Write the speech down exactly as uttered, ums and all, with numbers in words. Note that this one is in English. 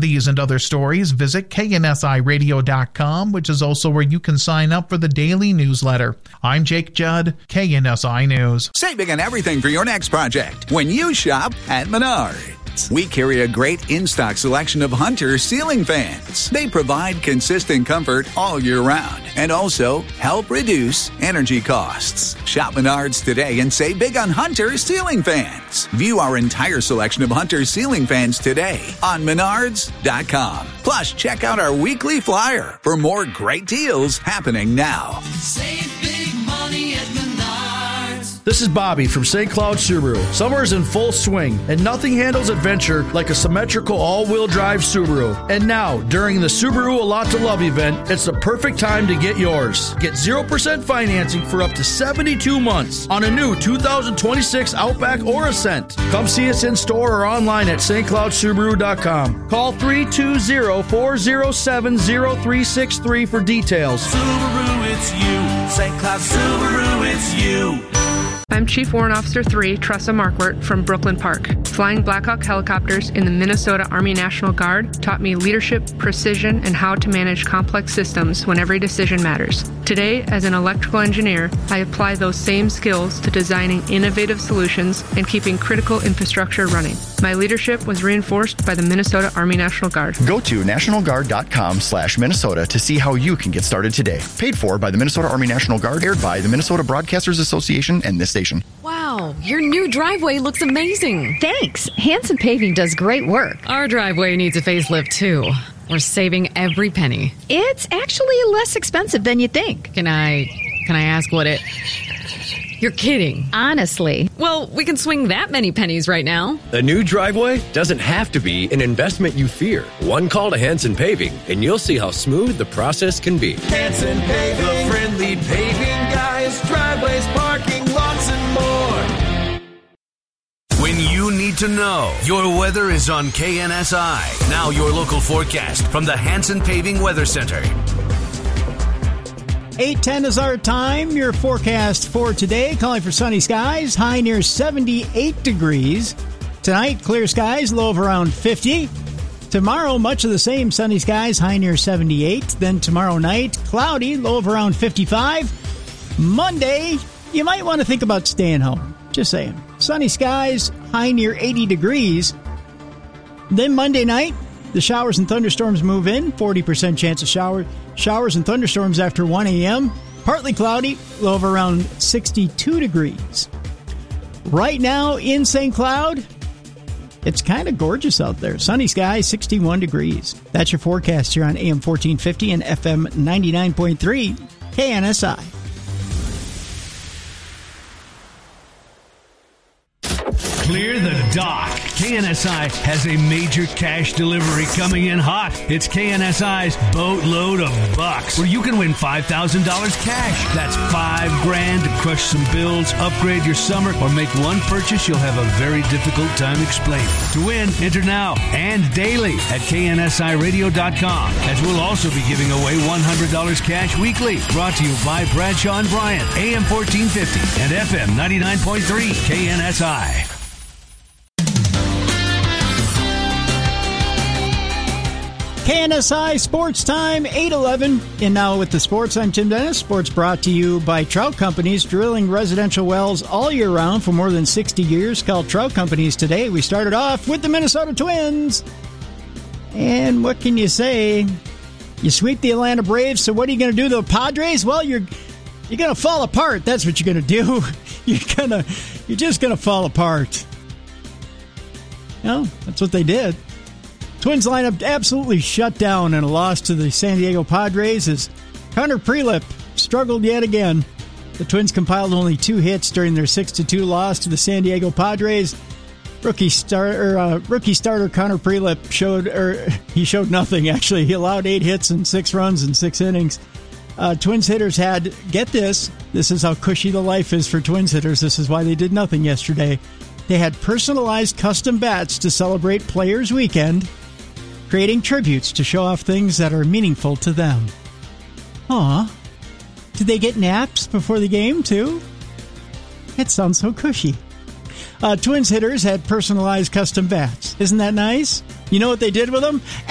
these and other stories, visit K N S I radio dot com, which is also where you can sign up for the daily newsletter. I'm Jake Judd, K N S I News. Save big on everything for your next project when you shop at Menards. We carry a great in-stock selection of Hunter ceiling fans. They provide consistent comfort all year round and also help reduce energy costs. Shop Menards today and save big on Hunter ceiling fans. View our entire selection of Hunter ceiling fans today on Menards dot com. Plus, check out our weekly flyer for more great deals happening now. Save big money at Menards. This is Bobby from Saint Cloud Subaru. Summer's in full swing, and nothing handles adventure like a symmetrical all-wheel drive Subaru. And now, during the Subaru A Lot to Love event, it's the perfect time to get yours. Get zero percent financing for up to seventy-two months on a new two thousand twenty-six Outback or Ascent. Come see us in store or online at St Cloud Subaru dot com. Call three two zero, four zero seven, zero three six three for details. Subaru, it's you. Saint Cloud Subaru, it's you. I'm Chief Warrant Officer three, Tressa Markwart from Brooklyn Park. Flying Black Hawk helicopters in the Minnesota Army National Guard taught me leadership, precision, and how to manage complex systems when every decision matters. Today, as an electrical engineer, I apply those same skills to designing innovative solutions and keeping critical infrastructure running. My leadership was reinforced by the Minnesota Army National Guard. Go to national guard dot com slash Minnesota to see how you can get started today. Paid for by the Minnesota Army National Guard, aired by the Minnesota Broadcasters Association and this station. Wow, your new driveway looks amazing. Thanks. Hanson Paving does great work. Our driveway needs a facelift, too. We're saving every penny. It's actually less expensive than you think. Can I, can I ask what it... You're kidding. Honestly. Well, we can swing that many pennies right now. A new driveway doesn't have to be an investment you fear. One call to Hanson Paving, and you'll see how smooth the process can be. Hanson Paving, the friendly paving guys, driveways, parking, lots and more. When you need to know, your weather is on K N S I. Now your local forecast from the Hanson Paving Weather Center. eight ten is our time. Your forecast for today, calling for sunny skies, high near seventy-eight degrees. Tonight, clear skies, low of around fifty. Tomorrow, much of the same, sunny skies, high near seventy-eight. Then tomorrow night, cloudy, low of around fifty-five. Monday, you might want to think about staying home. Just saying. Sunny skies, high near eighty degrees. Then Monday night, the showers and thunderstorms move in. forty percent chance of shower, showers and thunderstorms after one a.m. Partly cloudy, low of around sixty-two degrees. Right now in Saint Cloud, it's kind of gorgeous out there. Sunny skies, sixty-one degrees. That's your forecast here on A M fourteen fifty and F M ninety-nine point three K N S I. Clear the dock. K N S I has a major cash delivery coming in hot. It's K N S I's Boatload of Bucks, where you can win five thousand dollars cash. That's five grand to crush some bills, upgrade your summer, or make one purchase you'll have a very difficult time explaining. To win, enter now and daily at K N S I radio dot com, as we'll also be giving away one hundred dollars cash weekly. Brought to you by Bradshaw and Bryant, A M fourteen fifty and F M ninety-nine point three K N S I. K N S I Sports Time, eight eleven. And now with the sports, I'm Tim Dennis. Sports brought to you by Trout Companies, drilling residential wells all year round for more than sixty years. Called Trout Companies today. We started off with the Minnesota Twins. And what can you say? You sweep the Atlanta Braves, so what are you going to do to the Padres? Well, you're you're going to fall apart. That's what you're going to do. You're gonna you're just going to fall apart. No, that's what they did. Twins lineup absolutely shut down in a loss to the San Diego Padres as Connor Prelip struggled yet again. The Twins compiled only two hits during their six to two loss to the San Diego Padres. Rookie starter, uh, rookie starter Connor Prelip showed, or he showed nothing actually. He allowed eight hits and six runs in six innings. Uh, Twins hitters had, get this, this is how cushy the life is for Twins hitters. This is why they did nothing yesterday. They had personalized custom bats to celebrate Players Weekend, creating tributes to show off things that are meaningful to them. Aw. Did they get naps before the game, too? It sounds so cushy. Uh, Twins hitters had personalized custom bats. Isn't that nice? You know what they did with them?